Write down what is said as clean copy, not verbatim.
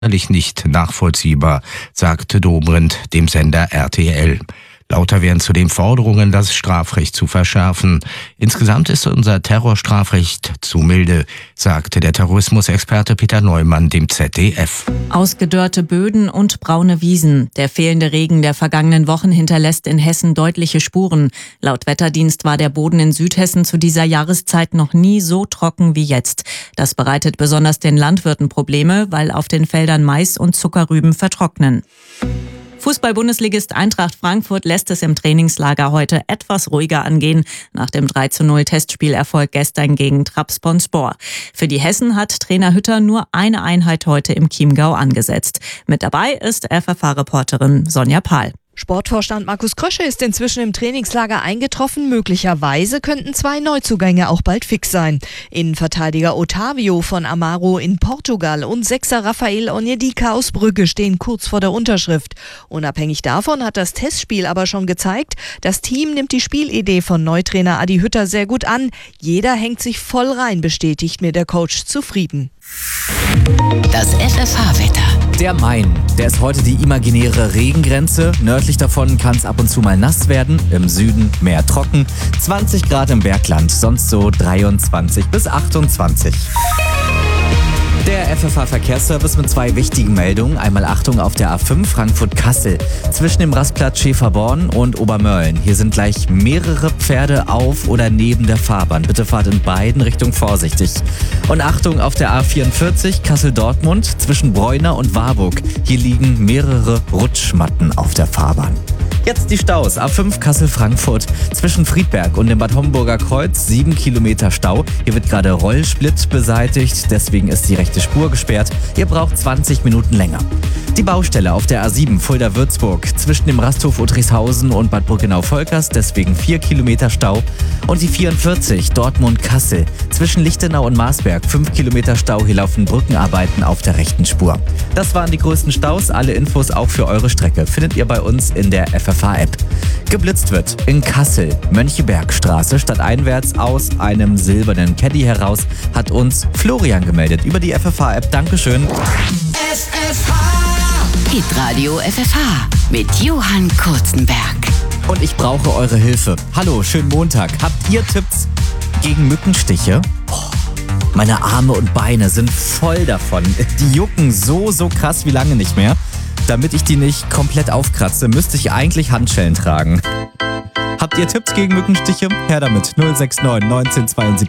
nicht nachvollziehbar, sagte Dobrindt dem Sender RTL. Lauter werden zudem Forderungen, das Strafrecht zu verschärfen. Insgesamt ist unser Terrorstrafrecht zu milde, sagte der Terrorismusexperte Peter Neumann dem ZDF. Ausgedörrte Böden und braune Wiesen. Der fehlende Regen der vergangenen Wochen hinterlässt in Hessen deutliche Spuren. Laut Wetterdienst war der Boden in Südhessen zu dieser Jahreszeit noch nie so trocken wie jetzt. Das bereitet besonders den Landwirten Probleme, weil auf den Feldern Mais und Zuckerrüben vertrocknen. Fußball-Bundesligist Eintracht Frankfurt lässt es im Trainingslager heute etwas ruhiger angehen, nach dem 3:0 Testspielerfolg gestern gegen Trabzonspor. Für die Hessen hat Trainer Hütter nur eine Einheit heute im Chiemgau angesetzt. Mit dabei ist FFH-Reporterin Sonja Pahl. Sportvorstand Markus Krösche ist inzwischen im Trainingslager eingetroffen. Möglicherweise könnten 2 Neuzugänge auch bald fix sein. Innenverteidiger Otavio von Amaro in Portugal und Sechser Rafael Onyedika aus Brügge stehen kurz vor der Unterschrift. Unabhängig davon hat das Testspiel aber schon gezeigt, das Team nimmt die Spielidee von Neutrainer Adi Hütter sehr gut an. Jeder hängt sich voll rein, bestätigt mir der Coach zufrieden. Das FFH-Wetter. Der Main, der ist heute die imaginäre Regengrenze. Nördlich davon kann es ab und zu mal nass werden. Im Süden mehr trocken. 20 Grad im Bergland, sonst so 23 bis 28. Der FFH-Verkehrsservice mit 2 wichtigen Meldungen. Einmal Achtung auf der A5 Frankfurt-Kassel. Zwischen dem Rastplatz Schäferborn und Obermörlen. Hier sind gleich mehrere Pferde auf oder neben der Fahrbahn. Bitte fahrt in beiden Richtungen vorsichtig. Und Achtung auf der A44 Kassel-Dortmund zwischen Breuna und Warburg. Hier liegen mehrere Rutschmatten auf der Fahrbahn. Jetzt die Staus. A5 Kassel-Frankfurt zwischen Friedberg und dem Bad Homburger Kreuz 7 Kilometer Stau. Hier wird gerade Rollsplit beseitigt, deswegen ist die rechte Spur gesperrt. Ihr braucht 20 Minuten länger. Die Baustelle auf der A7 Fulda-Würzburg zwischen dem Rasthof Uttrichshausen und Bad Burgenau-Volkers, deswegen 4 Kilometer Stau. Und die 44 Dortmund-Kassel zwischen Lichtenau und Marsberg 5 Kilometer Stau. Hier laufen Brückenarbeiten auf der rechten Spur. Das waren die größten Staus. Alle Infos auch für eure Strecke findet ihr bei uns in der FFH-App. Geblitzt wird in Kassel, Mönchebergstraße, stadteinwärts aus einem silbernen Caddy heraus, hat uns Florian gemeldet über die FFH-App. Dankeschön. Hitradio FFH mit Johann Kurzenberg. Und ich brauche eure Hilfe. Hallo, schönen Montag. Habt ihr Tipps gegen Mückenstiche? Meine Arme und Beine sind voll davon. Die jucken so krass wie lange nicht mehr. Damit ich die nicht komplett aufkratze, müsste ich eigentlich Handschellen tragen. Habt ihr Tipps gegen Mückenstiche? Her damit. 069 1972